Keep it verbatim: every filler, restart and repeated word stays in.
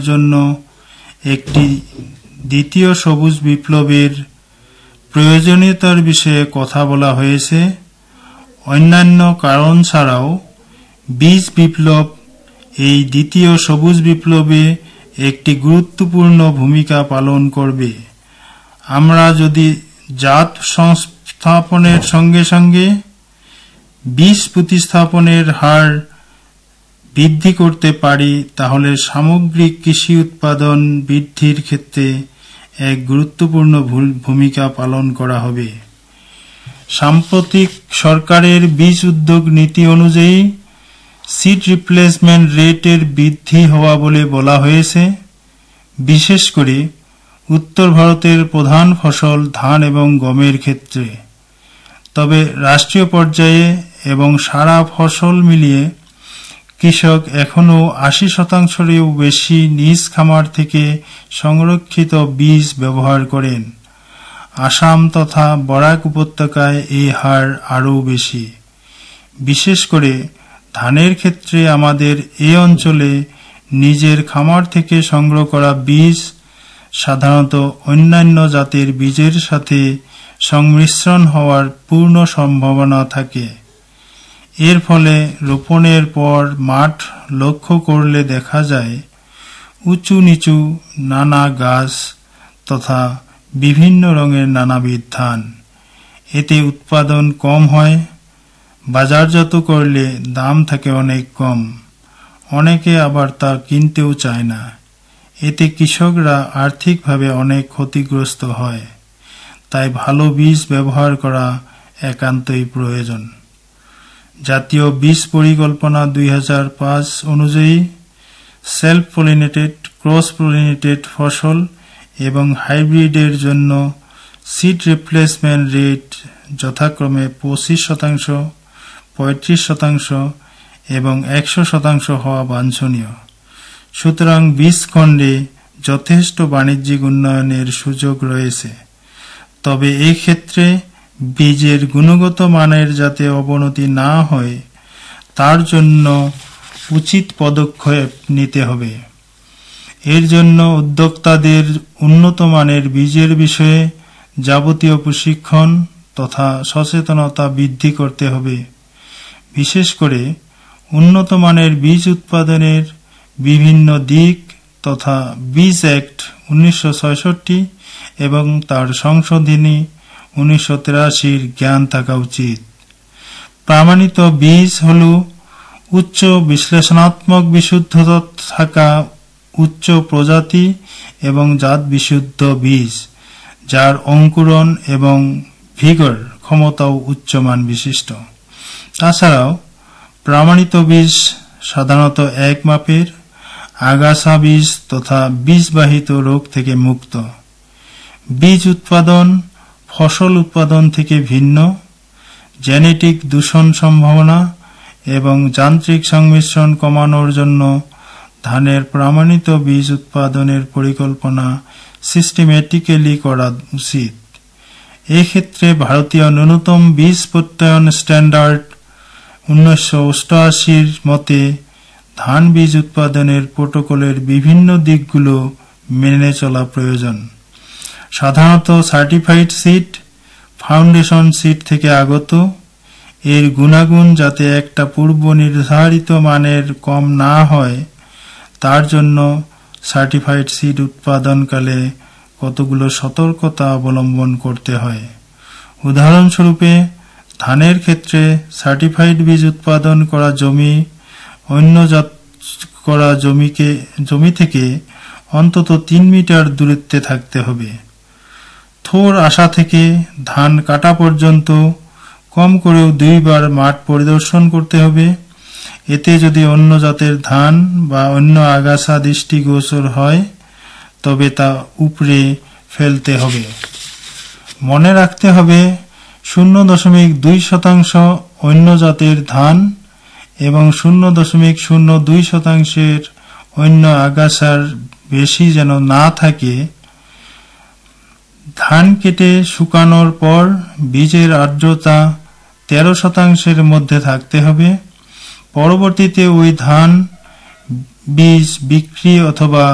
জন্য একটি দ্বিতীয় সবুজ বিপ্লবের প্রয়োজনীয়তার বিষয়ে কথা বলা হয়েছে। অন্যান্য কারণ ছাড়াও বীজ বিপ্লব এই দ্বিতীয় সবুজ বিপ্লবে একটি গুরুত্বপূর্ণ ভূমিকা পালন করবে। আমরা যদি জাত সংস্থাপনের সঙ্গে সঙ্গে বীজ প্রতিস্থাপনের হার বৃদ্ধি করতে পারি, তাহলে সামগ্রিক কৃষি উৎপাদন বৃদ্ধির ক্ষেত্রে এক গুরুত্বপূর্ণ ভূমিকা পালন করা হবে। সাম্প্রতিক সরকারের বীজ উদ্যোগ নীতি অনুযায়ী সিড রিপ্লেসমেন্ট রেটের বৃদ্ধি হওয়া বলে বলা হয়েছে, বিশেষ করে উত্তর ভারতের প্রধান ফসল ধান এবং গমের ক্ষেত্রে। তবে রাষ্ট্রীয় পর্যায়ে এবং সারা ফসল মিলিয়ে কৃষক এখনও আশি শতাংশেরও বেশি নিজ খামার থেকে সংরক্ষিত বীজ ব্যবহার করেন। আসাম তথা বরাক উপত্যকায় এই হার আরও বেশি। বিশেষ করে ধানের ক্ষেত্রে আমাদের এই অঞ্চলে নিজের খামার থেকে সংগ্রহ করা বীজ সাধারণত অন্যান্য জাতের বীজের সাথে সংমিশ্রণ হওয়ার পূর্ণ সম্ভাবনা থাকে। এর ফলে রোপণের পর মাঠ লক্ষ্য করলে দেখা যায় উঁচু নিচু নানা গাছ তথা বিভিন্ন রঙের নানাবিধ ধান। এতে উৎপাদন কম হয়, বাজারজাত করলে দাম থাকে অনেক কম, অনেকে আবার তা কিনতেও চায় না। এতে কৃষকরা আর্থিকভাবে অনেক ক্ষতিগ্রস্ত হয়। তাই ভালো বীজ ব্যবহার করা একান্তই প্রয়োজন। জাতীয় বীজ পরিকল্পনা দুই হাজার পাঁচ অনুযায়ী সেলফ পলিনেটেড, ক্রস পলিনেটেড ফসল এবং হাইব্রিডের জন্য সিড রিপ্লেসমেন্ট রেট যথাক্রমে পঁচিশ শতাংশ, পঁয়ত্রিশ শতাংশ এবং একশো শতাংশ হওয়া বাঞ্ছনীয়। সুতরাং বীজ খণ্ডে যথেষ্ট বাণিজ্যিক উন্নয়নের সুযোগ রয়েছে। তবে এই ক্ষেত্রে বীজের গুণগত মানের যাতে অবনতি না হয়, তার জন্য উচিত পদক্ষেপ নিতে হবে। এর জন্য উদ্যোক্তাদের উন্নত মানের বীজের বিষয়ে যাবতীয় প্রশিক্ষণ তথা সচেতনতা বৃদ্ধি করতে হবে। বিশেষ করে উন্নত মানের বীজ উৎপাদনের বিভিন্ন দিক তথা বীজ অ্যাক্ট উনিশশো ছয়ষট্টি এবং তার সংশোধনী উনিশশো তিরাশির জ্ঞান থাকা উচিত। প্রমাণিত বীজ হল উচ্চ বিশ্লেষণাত্মক বিশুদ্ধতা থাকা উচ্চ প্রজাতি এবং জাত বিশুদ্ধ বীজ, যার অঙ্কুরণ এবং ভিগর ক্ষমতাও উচ্চমান বিশিষ্ট। তাছাড়াও প্রমাণিত বীজ সাধারণত এক মাপের, আগাছা বীজ তথা বীজবাহিত রোগ থেকে মুক্ত। বীজ উৎপাদন ফসল উৎপাদন থেকে ভিন্ন, জেনেটিক দূষণ সম্ভাবনা এবং যান্ত্রিক সংমিশ্রণ কমানোর জন্য ধানের প্রমাণিত বীজ উৎপাদনের পরিকল্পনা সিস্টেমেটিক্যালি করা উচিত। এক্ষেত্রে ভারতীয় ন্যূনতম বীজ প্রত্যয়ন স্ট্যান্ডার্ড উনিশশো অষ্টআশির মতে ধান বীজ উৎপাদনের প্রোটোকলের বিভিন্ন দিকগুলো মেনে চলা প্রয়োজন। সাধারণত সার্টিফাইড সিড ফাউন্ডেশন সিড থেকে আগত, এর গুণাগুণ যাতে একটা পূর্ব নির্ধারিত মানের কম না হয়, তার জন্য সার্টিফাইড সিড উৎপাদনকালে কতগুলো সতর্কতা অবলম্বন করতে হয়। উদাহরণস্বরূপে ধানের ক্ষেত্রে সার্টিফাইড বীজ উৎপাদন করা জমি অন্য জাত করা জমিকে জমি থেকে অন্তত তিন মিটার দূরত্বে থাকতে হবে। থোর আসা থেকে ধান কাটা পর্যন্ত কম করেও দুইবার মাঠ পরিদর্শন করতে হবে। এতে যদি অন্য জাতের ধান বা অন্য আগাছা দৃষ্টিগোচর হয়, তবে তা উপড়ে ফেলতে হবে। মনে রাখতে হবে শূন্য দশমিক দুই শতাংশ অন্য জাতের ধান এবং শূন্য দশমিক শূন্য দুই শতাংশের অন্য আগাছার বেশি যেন না থাকে। ধান কেটে শুকানোর পর বীজের আর্দ্রতা তেরো শতাংশের মধ্যে থাকতে হবে। পরবর্তীতে ওই ধান বীজ বিক্রি অথবা